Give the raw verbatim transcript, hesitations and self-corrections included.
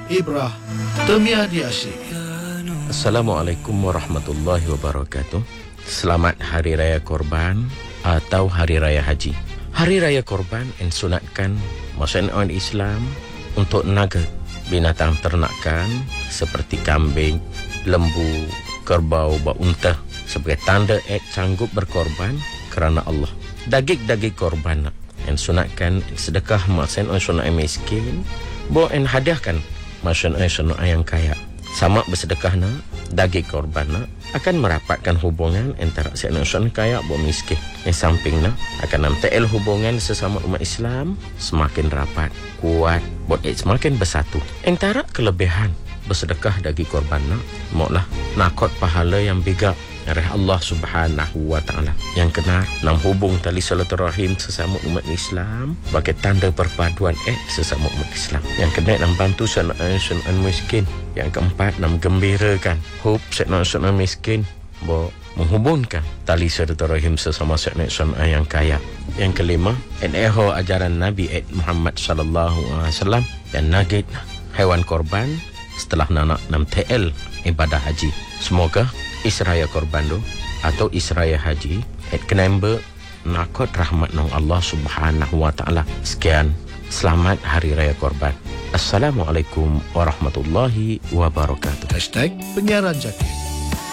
Ibrah Temiadi Asyik. Assalamualaikum warahmatullahi wabarakatuh. Selamat Hari Raya Korban atau Hari Raya Haji. Hari Raya Korban disunatkan masyarakat orang Islam untuk naga, binatang ternakan seperti kambing, lembu, kerbau, unta sebagai tanda ek sanggup berkorban kerana Allah. Daging-daging korban yang sunatkan sedekah masyarakat orang miskin, bo en hadiahkan masyarakat yang kaya. Sama bersedekah nak daging korban nak akan merapatkan hubungan antara masyarakat kaya dan miskin. Yang samping nak akan namtel hubungan sesama umat Islam semakin rapat, kuat, buat semakin bersatu. Antara kelebihan bersedekah daging korban nak maulah nakot pahala yang biga dari Allah Subhanahu wa taala yang kena nam hubung tali silaturahim sesama umat Islam sebagai tanda perpaduan eh sesama umat Islam. Yang kena nam bantu sanak-sanak miskin. Yang keempat nam gembirakan hub sanak-sanak miskin bo menghubungkan tali silaturahim sesama sanak-sanak yang kaya. Yang kelima eneho ajaran Nabi Muhammad sallallahu alaihi wasallam yang nagit hewan korban setelah nanak nam T L ibadah haji. Semoga Israya korban tu atau Israya haji et kenembe nakot rahmat nang Allah Subhanahu wa taala. Sekian, selamat Hari Raya Korban. Assalamualaikum warahmatullahi wabarakatuh. Hashtag Penyiaran Jaki.